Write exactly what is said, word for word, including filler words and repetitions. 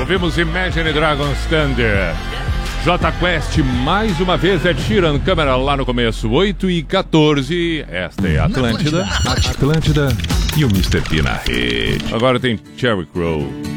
Ouvimos Imagine Dragons Thunder. J Quest, mais uma vez, Ed Sheeran, câmera lá no começo, oito e quatorze. Esta é a Atlântida. Atlântida e o mister P na rede. Agora tem Sheryl Crow.